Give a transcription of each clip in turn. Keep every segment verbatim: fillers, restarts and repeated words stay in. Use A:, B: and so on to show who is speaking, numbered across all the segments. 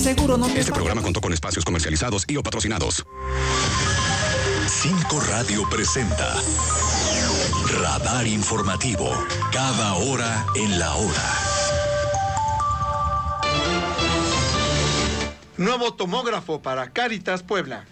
A: seguro no me
B: Este programa contó con espacios comercializados y o patrocinados.
C: Cinco Radio presenta Radar Informativo, cada hora en la hora.
D: Nuevo tomógrafo para Cáritas Puebla.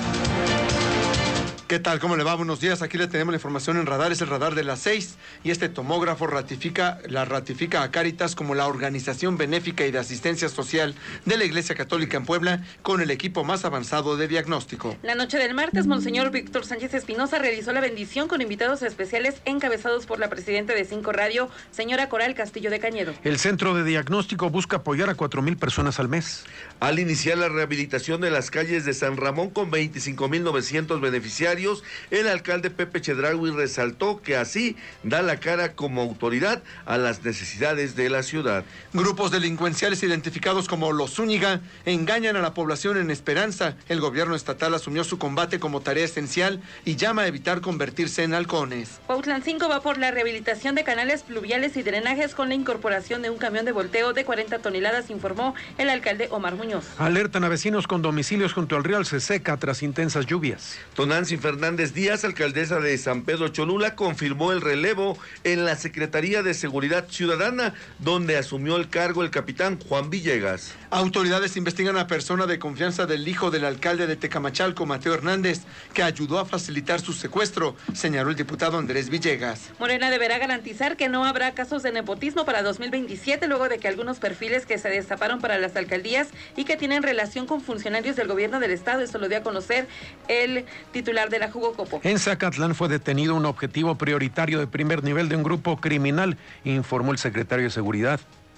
D: ¿Qué tal? ¿Cómo le va? Buenos días. Aquí le tenemos la información en Radar. Es el Radar de las seis y este tomógrafo ratifica, la ratifica a Cáritas como la organización benéfica y de asistencia social de la Iglesia Católica en Puebla con el equipo más avanzado de diagnóstico.
E: La noche del martes, Monseñor Víctor Sánchez Espinosa realizó la bendición con invitados especiales encabezados por la presidenta de Cinco Radio, señora Coral Castillo de Cañedo.
F: El Centro de Diagnóstico busca apoyar a cuatro mil personas al mes.
G: Al iniciar la rehabilitación de las calles de San Ramón con veinticinco mil novecientos beneficiarios, el alcalde Pepe Chedraui resaltó que así da la cara como autoridad a las necesidades de la ciudad.
D: Grupos delincuenciales identificados como los Zúñiga engañan a la población en esperanza. El gobierno estatal asumió su combate como tarea esencial y llama a evitar convertirse en halcones.
E: Cuautlancingo va por la rehabilitación de canales pluviales y drenajes con la incorporación de un camión de volteo de cuarenta toneladas, informó el alcalde Omar Muñoz.
F: Alertan a vecinos con domicilios junto al río se seca tras intensas lluvias.
G: Tonantzin Fernández Díaz, alcaldesa de San Pedro Cholula, confirmó el relevo en la Secretaría de Seguridad Ciudadana, donde asumió el cargo el capitán Juan Villegas.
D: Autoridades investigan a persona de confianza del hijo del alcalde de Tecamachalco, Mateo Hernández, que ayudó a facilitar su secuestro, señaló el diputado Andrés Villegas.
E: Morena deberá garantizar que no habrá casos de nepotismo para dos mil veintisiete, luego de que algunos perfiles que se destaparon para las alcaldías y que tienen relación con funcionarios del gobierno del estado, esto lo dio a conocer el titular de la Jugocopo.
F: En Zacatlán fue detenido un objetivo prioritario de primer nivel de un grupo criminal, informó el secretario de Seguridad.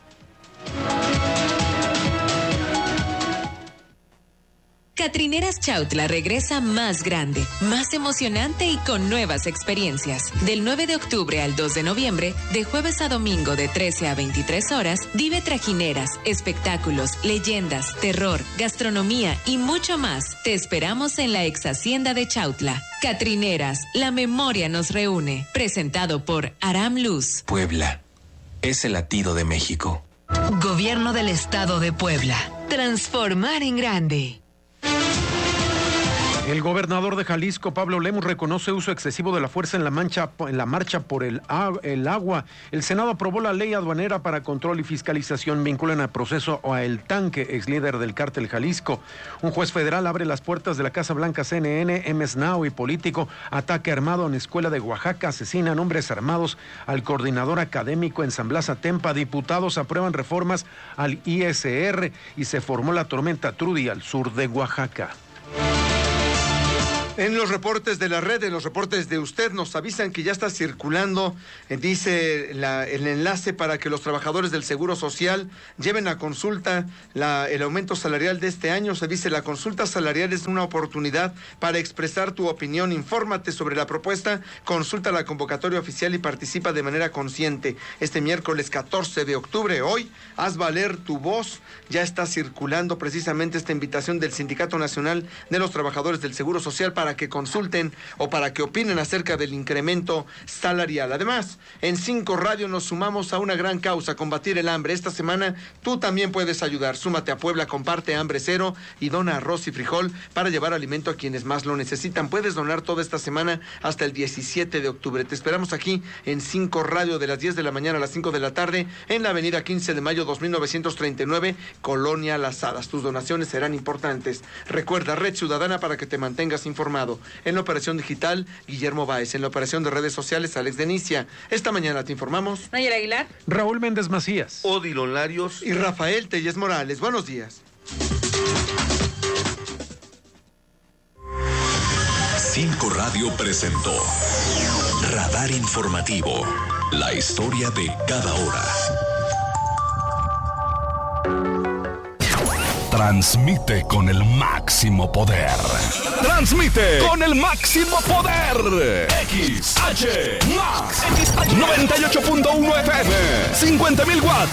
H: Catrineras Chautla regresa más grande, más emocionante y con nuevas experiencias. Del nueve de octubre al dos de noviembre, de jueves a domingo de trece a veintitrés horas, vive trajineras, espectáculos, leyendas, terror, gastronomía y mucho más. Te esperamos en la ex hacienda de Chautla. Catrineras, la memoria nos reúne. Presentado por Aram Luz.
I: Puebla es el latido de México.
J: Gobierno del Estado de Puebla. Transformar en grande.
F: El gobernador de Jalisco, Pablo Lemus, reconoce uso excesivo de la fuerza en la, mancha, en la marcha por el, el agua. El Senado aprobó la ley aduanera para control y fiscalización. Vinculan al proceso a El Tanque, ex líder del cártel Jalisco. Un juez federal abre las puertas de la Casa Blanca C N N, M S N O W y político. Ataque armado en escuela de Oaxaca. Asesinan hombres armados al coordinador académico en San Blas Atempa. Diputados aprueban reformas al I S R y se formó la tormenta Trudy al sur de Oaxaca.
D: En los reportes de la red, en los reportes de usted, nos avisan que ya está circulando, eh, dice la, el enlace para que los trabajadores del Seguro Social lleven a consulta la, el aumento salarial de este año. Se dice, la consulta salarial es una oportunidad para expresar tu opinión. Infórmate sobre la propuesta, consulta la convocatoria oficial y participa de manera consciente. Este miércoles catorce de octubre, hoy, haz valer tu voz. Ya está circulando precisamente esta invitación del Sindicato Nacional de los Trabajadores del Seguro Social para para que consulten o para que opinen acerca del incremento salarial. Además, en Cinco Radio nos sumamos a una gran causa, combatir el hambre. Esta semana tú también puedes ayudar. Súmate a Puebla, comparte Hambre Cero y dona arroz y frijol para llevar alimento a quienes más lo necesitan. Puedes donar toda esta semana hasta el diecisiete de octubre. Te esperamos aquí en Cinco Radio de las diez de la mañana a las cinco de la tarde en la avenida quince de mayo dos mil novecientos treinta y nueve, Colonia Las Hadas. Tus donaciones serán importantes. Recuerda, Red Ciudadana para que te mantengas informado. En la operación digital, Guillermo Báez. En la operación de redes sociales, Alex Denicia. Esta mañana te informamos
E: Nayera Aguilar,
F: Raúl Méndez Macías,
G: Odilon Larios
D: y Rafael Telles Morales. Buenos días.
C: Cinco Radio presentó Radar Informativo, la historia de cada hora.
K: Transmite con el máximo poder. Transmite con el máximo poder. X H Max noventa y ocho punto uno F M, cincuenta mil watts